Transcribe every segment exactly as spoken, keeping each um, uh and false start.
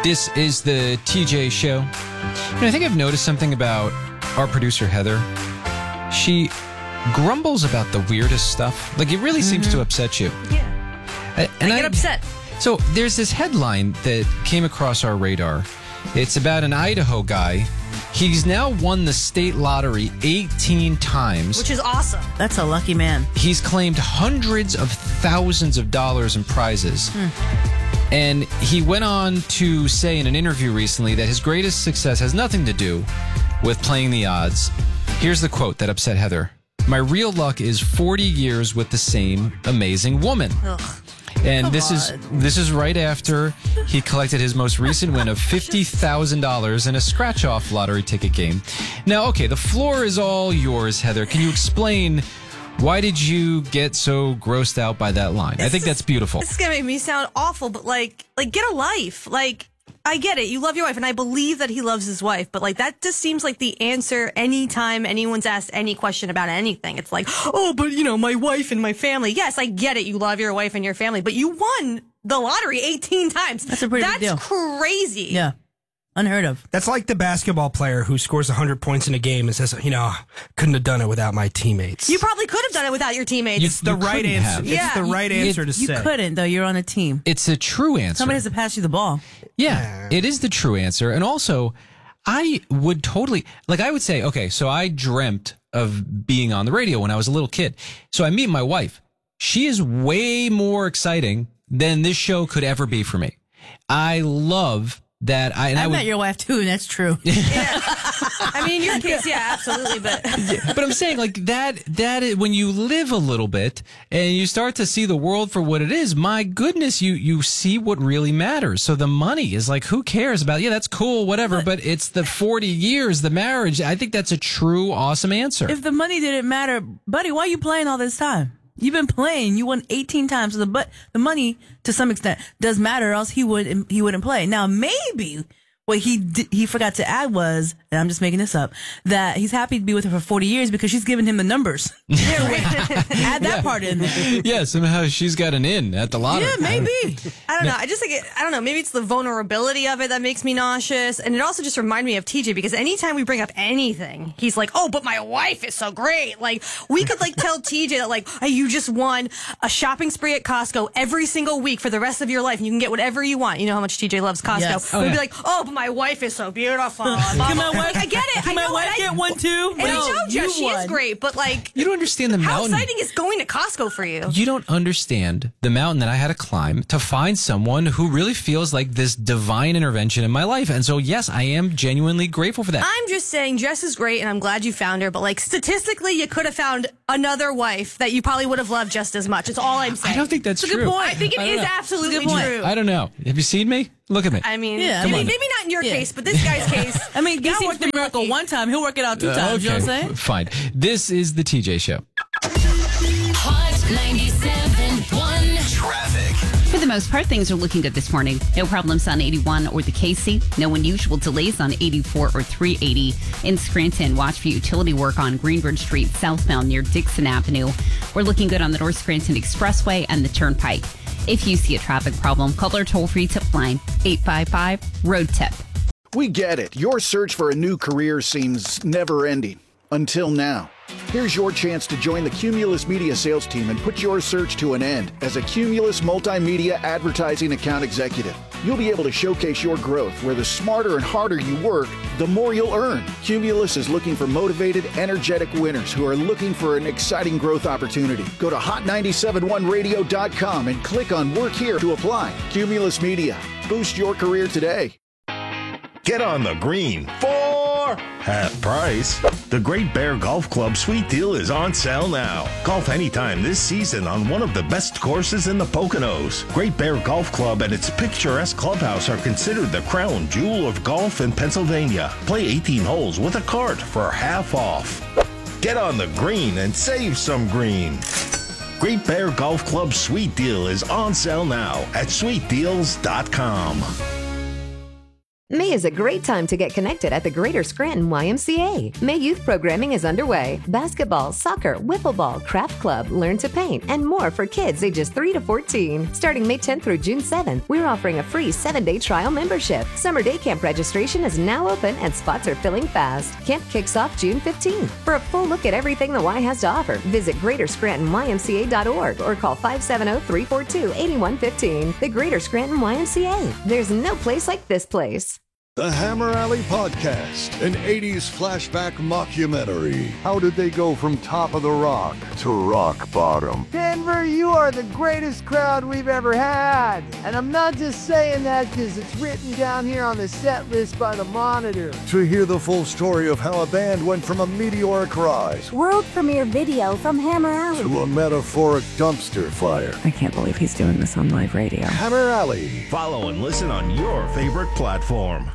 This is the T J Show. And I think I've noticed something about our producer, Heather. She grumbles about the weirdest stuff. Like, it really mm-hmm. seems to upset you. Yeah. And I get I, upset. So there's this headline that came across our radar. It's about an Idaho guy. He's now won the state lottery eighteen times. Which is awesome. That's a lucky man. He's claimed hundreds of thousands of dollars in prizes. Hmm. And he went on to say in an interview recently that his greatest success has nothing to do with playing the odds. Here's the quote that upset Heather. "My real luck is forty years with the same amazing woman." Ugh. And Come this on. is this is right after he collected his most recent win of fifty thousand dollars in a scratch-off lottery ticket game. Now, okay, the floor is all yours, Heather. Can you explain why did you get so grossed out by that line? This I think is, that's beautiful. This is going to make me sound awful, but like, like get a life. Like, I get it. You love your wife, and I believe that he loves his wife, but like that just seems like the answer anytime anyone's asked any question about anything. It's like, oh, but you know, my wife and my family. Yes, I get it. You love your wife and your family, but you won the lottery eighteen times. That's a pretty That's big deal. crazy. Yeah. Unheard of. That's like the basketball player who scores one hundred points in a game and says, you know, couldn't have done it without my teammates. You probably could have done it without your teammates. You- It's the right couldn't answer. have. It's Yeah. the right You- answer to You say. couldn't, though. You're on a team. It's a true answer. Somebody has to pass you the ball. Yeah, it is the true answer. And also, I would totally, like I would say, okay, so I dreamt of being on the radio when I was a little kid. So I meet my wife. She is way more exciting than this show could ever be for me. I love that. I, and I, I met would, your wife, too, and that's true. Yeah. I mean, in your case, yeah, absolutely. But but I'm saying like that, that is, when you live a little bit and you start to see the world for what it is, my goodness, you, you see what really matters. So the money is like, who cares about, yeah, that's cool, whatever, but, but it's the forty years, the marriage. I think that's a true, awesome answer. If the money didn't matter, buddy, why are you playing all this time? You've been playing. You won eighteen times. So the but the money, to some extent, does matter. Or else he would he wouldn't play. Now maybe what he did, he forgot to add was, and I'm just making this up, that he's happy to be with her for forty years because she's giving him the numbers. Add that Yeah. part in there. Yeah, somehow she's got an in at the lottery. Yeah, maybe. I don't know. I just think it, I don't know. Maybe it's the vulnerability of it that makes me nauseous, and it also just reminded me of T J because anytime we bring up anything, he's like, "Oh, but my wife is so great." Like we could like tell T J that like, "Hey, you just won a shopping spree at Costco every single week for the rest of your life, and you can get whatever you want." You know how much T J loves Costco. Yes. We'd Oh, yeah. be like, "Oh, but my wife is so beautiful." Blah, Can blah, my blah. wife- Like, I get it. Can I my know, wife and I- get one too? And I No, know, you Jess, she is won. great, but like, You don't understand the how mountain. exciting is going to Costco for you? You don't understand the mountain that I had to climb to find someone who really feels like this divine intervention in my life. And so, yes, I am genuinely grateful for that. I'm just saying Jess is great and I'm glad you found her, but like statistically you could have found another wife that you probably would have loved just as much. It's all I'm saying. I don't think that's It's a good true. point. I think it I don't is know. absolutely It's a good point. true. I don't know. Have you seen me? Look at me. I mean, Yeah, maybe, come on. maybe not in your Yeah. case, but this guy's case. I mean, he God seems worked the pretty miracle lucky. one time. He'll work it out two Uh, times. You know what I'm saying? Fine. This is the T J Show. Hot ninety-seven point one. Traffic. For the most part, things are looking good this morning. No problems on eighty-one or the Casey. No unusual delays on eighty-four or three eighty. In Scranton, watch for utility work on Greenbridge Street southbound near Dixon Avenue. We're looking good on the North Scranton Expressway and the Turnpike. If you see a traffic problem, call our toll-free tip line, eight five five, road tip. We get it. Your search for a new career seems never ending. Until now. Here's your chance to join the Cumulus Media sales team and put your search to an end as a Cumulus Multimedia Advertising Account Executive. You'll be able to showcase your growth where the smarter and harder you work, the more you'll earn. Cumulus is looking for motivated, energetic winners who are looking for an exciting growth opportunity. Go to hot nine seven one radio dot com and click on Work Here to apply. Cumulus Media. Boost your career today. Get on the green for half price. The Great Bear Golf Club Sweet Deal is on sale now. Golf anytime this season on one of the best courses in the Poconos. Great Bear Golf Club and its picturesque clubhouse are considered the crown jewel of golf in Pennsylvania. Play eighteen holes with a cart for half off. Get on the green and save some green. Great Bear Golf Club Sweet Deal is on sale now at sweet deals dot com. May is a great time to get connected at the Greater Scranton Y M C A. May youth programming is underway. Basketball, soccer, wiffle ball, craft club, learn to paint, and more for kids ages three to fourteen. Starting May tenth through June seventh, we're offering a free seven-day trial membership. Summer day camp registration is now open and spots are filling fast. Camp kicks off June fifteenth. For a full look at everything the Y has to offer, visit greater scranton y m c a dot org or call five seven zero, three four two, eight one one five. The Greater Scranton Y M C A. There's no place like this place. The Hammer Alley Podcast, an eighties flashback mockumentary. How did they go from top of the rock to rock bottom? Denver, you are the greatest crowd we've ever had. And I'm not just saying that because it's written down here on the set list by the Monitor. To hear the full story of how a band went from a meteoric rise, world premiere video from Hammer Alley, to a metaphoric dumpster fire. I can't believe he's doing this on live radio. Hammer Alley. Follow and listen on your favorite platform.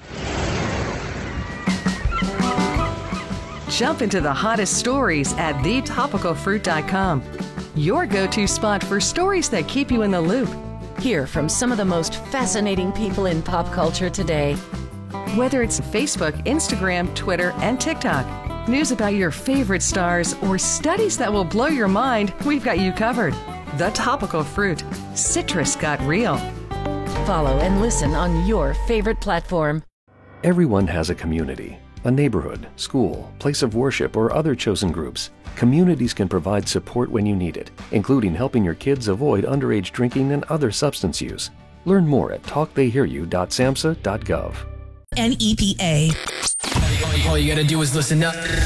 Jump into the hottest stories at the topical fruit dot com. Your go-to spot for stories that keep you in the loop. Hear from some of the most fascinating people in pop culture today. Whether it's Facebook, Instagram, Twitter, and TikTok, news about your favorite stars, or studies that will blow your mind, we've got you covered. The Topical Fruit. Citrus got real. Follow and listen on your favorite platform. Everyone has a community. A neighborhood, school, place of worship, or other chosen groups. Communities can provide support when you need it, including helping your kids avoid underage drinking and other substance use. Learn more at talk they hear you dot samhsa dot gov. N E P A. All you gotta do is listen up.